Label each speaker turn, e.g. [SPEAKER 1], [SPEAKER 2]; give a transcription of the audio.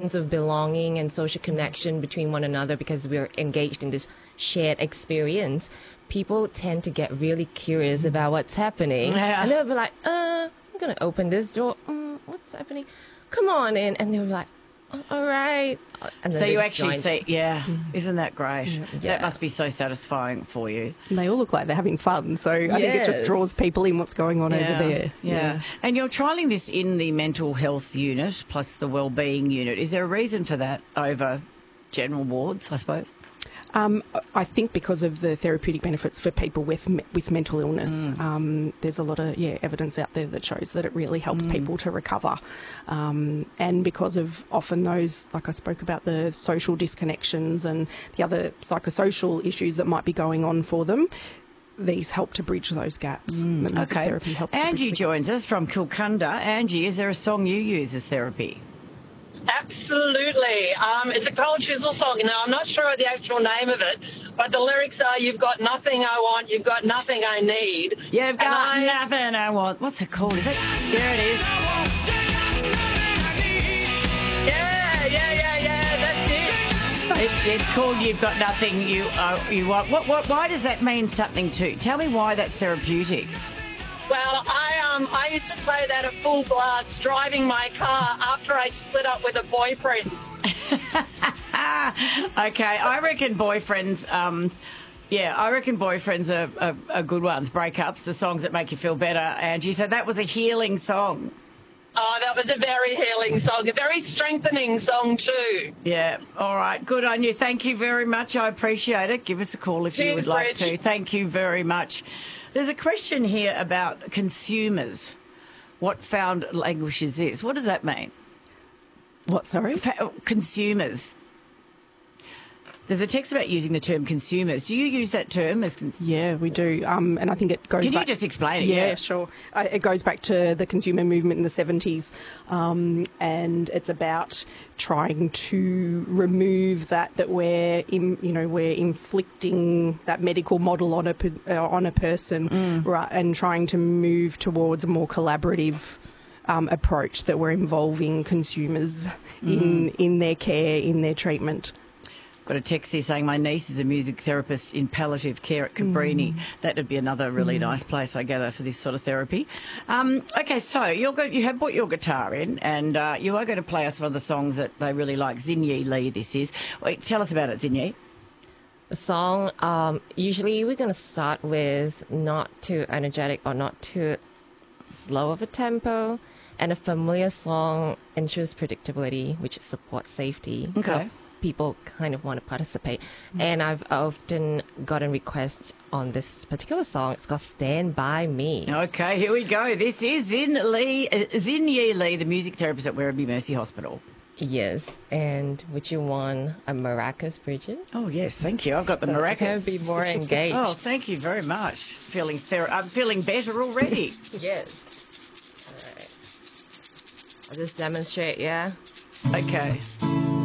[SPEAKER 1] sense of belonging and social connection between one another because we're engaged in this shared experience, people tend to get really curious about what's happening.
[SPEAKER 2] Yeah.
[SPEAKER 1] And they'll be like, I'm going to open this door. What's happening? Come on in. And they'll be like, all right. And then
[SPEAKER 2] So
[SPEAKER 1] they
[SPEAKER 2] you
[SPEAKER 1] just
[SPEAKER 2] actually
[SPEAKER 1] join.
[SPEAKER 2] see, isn't that great?
[SPEAKER 1] Yeah.
[SPEAKER 2] That must be so satisfying for you.
[SPEAKER 3] And they all look like they're having fun, so I think it just
[SPEAKER 1] Yes.
[SPEAKER 3] draws people in what's going on over there.
[SPEAKER 2] Yeah. And you're trialling this in the mental health unit plus the wellbeing unit. Is there a reason for that over general wards, I suppose?
[SPEAKER 3] I think because of the therapeutic benefits for people with mental illness, there's a lot of evidence out there that shows that it really helps people to recover, and because of often those, like I spoke about, the social disconnections and the other psychosocial issues that might be going on for them. These help to bridge those gaps. The music therapy helps.
[SPEAKER 2] Angie joins us from Kilcunda. Angie, is there a song you use as therapy?
[SPEAKER 4] Absolutely. It's a Cold Chisel song. Now, I'm not sure of the actual name of it, but the lyrics are, you've got nothing I want, you've got nothing I need.
[SPEAKER 2] You've got nothing I want. What's it called? Is it? There it is.
[SPEAKER 4] Yeah, that's it.
[SPEAKER 2] It's called You've Got Nothing You Want. Why does that mean something to? Tell me why that's therapeutic.
[SPEAKER 4] Well, I used to play that at full blast driving my car after I split up with a boyfriend.
[SPEAKER 2] Okay, I reckon boyfriends. I reckon boyfriends are good ones. Breakups, the songs that make you feel better, Angie. So that was a healing song.
[SPEAKER 4] Oh, that was a very healing song, a very strengthening song too.
[SPEAKER 2] Yeah, all right. Good on you. Thank you very much. I appreciate it. Give us a call if you would like to. Thank you very much. There's a question here about consumers. What found language is this? What does that mean?
[SPEAKER 3] What, sorry?
[SPEAKER 2] Consumers. There's a text about using the term consumers. Do you use that term as
[SPEAKER 3] Yeah, we do. And I think it goes
[SPEAKER 2] Can
[SPEAKER 3] back...
[SPEAKER 2] you just explain it?
[SPEAKER 3] Yeah, sure. It goes back to the consumer movement in the 70s, and it's about trying to remove that we're inflicting that medical model on a person, right, and trying to move towards a more collaborative approach that we're involving consumers in their care, in their treatment.
[SPEAKER 2] Got a text here saying my niece is a music therapist in palliative care at Cabrini. That would be another really nice place, I gather, for this sort of therapy. Okay, so you have brought your guitar in, and you are going to play us one of the songs that they really like. Zinyi Lee, this is. Wait, tell us about it, Zinyi.
[SPEAKER 1] The song, usually we're going to start with not too energetic or not too slow of a tempo, and a familiar song ensures predictability, which supports safety.
[SPEAKER 2] Okay.
[SPEAKER 1] So people kind of want to participate. And I've often gotten requests on this particular song. It's called Stand By Me.
[SPEAKER 2] Okay, here we go. This is Zinyi Lee, the music therapist at Werribee Mercy Hospital.
[SPEAKER 1] Yes. And would you want a maracas, Bridget?
[SPEAKER 2] Oh, yes, thank you. I've got the
[SPEAKER 1] So
[SPEAKER 2] maracas.
[SPEAKER 1] I can be more engaged.
[SPEAKER 2] Oh, thank you very much. I'm feeling better already.
[SPEAKER 1] Yes. All right. I'll just demonstrate, yeah?
[SPEAKER 2] Okay.